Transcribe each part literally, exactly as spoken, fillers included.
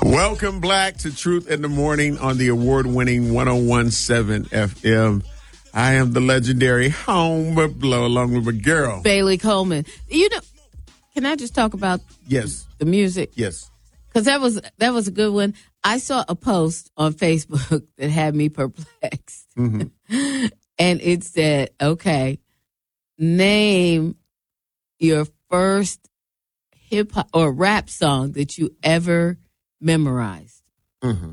Welcome back to Truth in the Morning on the award-winning one oh one point seven F M. I am the legendary Home Blow along with my girl, Bailey Coleman. You know, can I just talk about yes, the music? yes, because that was that was a good one. I saw a post on Facebook that had me perplexed, mm-hmm. and it said, "Okay, name your first hip hop or rap song that you ever memorized." Mm-hmm.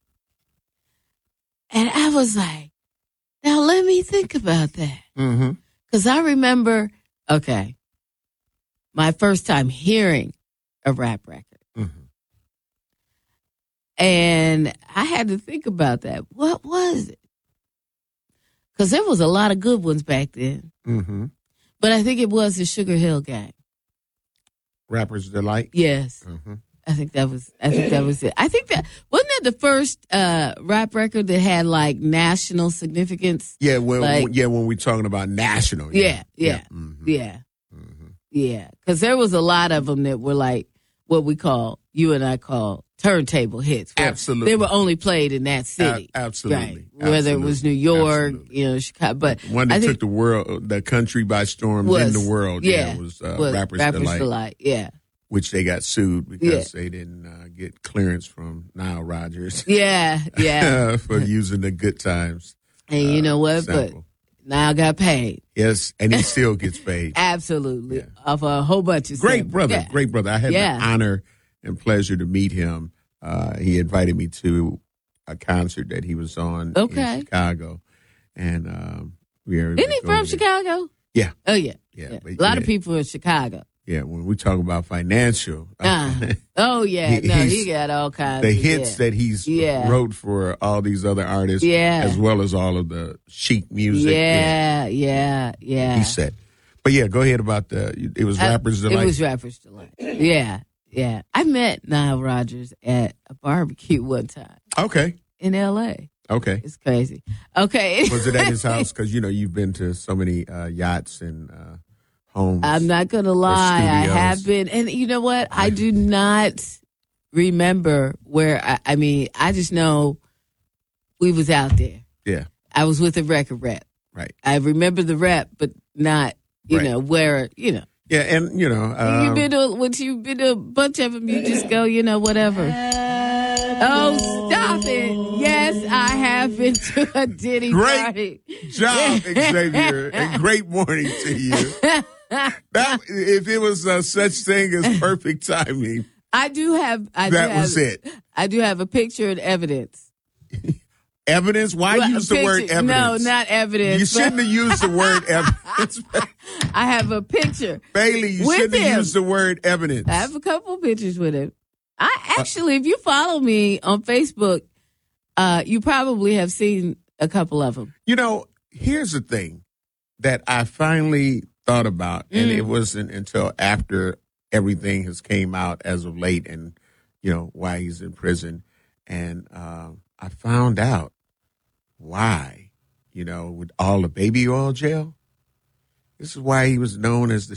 And I was like, now let me think about that. Mm-hmm. Because I remember, okay, my first time hearing a rap record. Mm-hmm. And I had to think about that. What was it? Because there was a lot of good ones back then. Mm-hmm. But I think it was the Sugar Hill Gang. Rapper's Delight? Yes. Mm-hmm. I think that was I think that was it. I think that wasn't that the first uh, rap record that had like national significance? Yeah, when like, yeah, when we're talking about national. Yeah, yeah, yeah. Mm-hmm. Yeah. Mm-hmm. Yeah. Because there was a lot of them that were like what we call, you and I call turntable hits. Absolutely. They were only played in that city. A- absolutely. Right. Whether absolutely. it was New York, absolutely. you know, Chicago. But one that I think took the world, the country by storm, was, then the world. Yeah. yeah was, uh, was Rapper's, Rapper's Delight, Delight. Yeah. Which they got sued because yeah. they didn't uh, get clearance from Nile Rodgers. Yeah, yeah. for using the Good Times. And you know what? Sample. But now I got paid. Yes, and he still gets paid. Absolutely. Yeah. Off a whole bunch of Great samples. brother, Yeah. great brother. I had yeah. the honor and pleasure to meet him. Uh, he invited me to a concert that he was on okay. in Chicago. And um, we were Isn't he from there. Chicago? Yeah. Oh, yeah. Yeah. yeah. But, a lot yeah. of people in Chicago. Yeah, when we talk about financial. Uh, oh, yeah. he, no, he got all kinds the of hits yeah. that he's yeah. wrote for all these other artists, yeah. as well as all of the chic music. Yeah, yeah, yeah. He said. But yeah, go ahead about the, it was Rapper's uh, Delight. It was Rapper's Delight. Yeah, yeah. I met Nile Rodgers at a barbecue one time. Okay. In L A. Okay. It's crazy. Okay. Was it at his house? Because, you know, you've been to so many uh, yachts and uh, homes. I'm not going to lie. I have been. And you know what? I do not remember where, I, I mean, I just know we was out there. Yeah. I was with a record rep. Right. I remember the rep, but not, you right. know, where, you know. Yeah, and, you know. Um, you've been to, once you've been to a bunch of them, you just go, you know, whatever. Oh, stop it. Yes, I have been to a Diddy great party. Job, Xavier, and great morning to you. That, if it was uh, such thing as perfect timing. I do have. I that do have, was it. I do have a picture and evidence. Evidence? Why well, use the picture, word evidence? No, not evidence. You shouldn't have used the word evidence. I have a picture. Bailey, you with shouldn't him. have used the word evidence. I have a couple pictures with him. I actually, uh, if you follow me on Facebook, uh, you probably have seen a couple of them. You know, here's the thing that I finally thought about, and mm. it wasn't until after everything has came out as of late, and you know why he's in prison, and uh, I found out why. You know, with all the baby oil jail, this is why he was known as the